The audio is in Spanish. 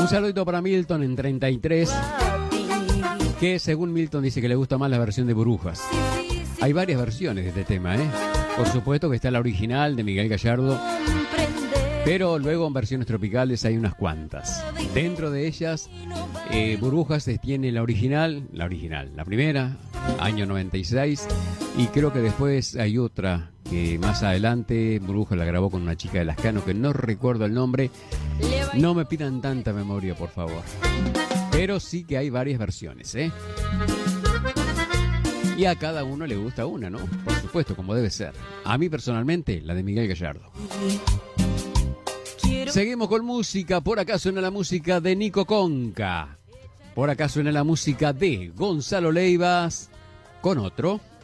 Un saludito para Milton en 33, que según Milton dice que le gusta más la versión de Burbujas. Hay varias versiones de este tema, ¿eh? Por supuesto que está la original de Miguel Gallardo, pero luego en versiones tropicales hay unas cuantas. Dentro de ellas, Burbujas tiene la original, la primera, año 96, y creo que después hay otra que más adelante Burbujas la grabó con una chica de Lascano que no recuerdo el nombre. No me pidan tanta memoria, por favor. Pero sí que hay varias versiones, ¿eh? Y a cada uno le gusta una, ¿no? Por supuesto, como debe ser. A mí personalmente, la de Miguel Gallardo. Seguimos con música. Por acá suena la música de Nico Conca. Por acá suena la música de Gonzalo Leivas con otro.